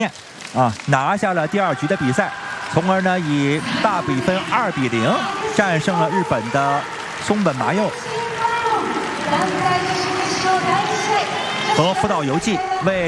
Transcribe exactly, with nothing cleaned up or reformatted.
啊，拿下了第二局的比赛，从而呢以大比分二比零战胜了日本的松本麻佑。和福岛由纪为。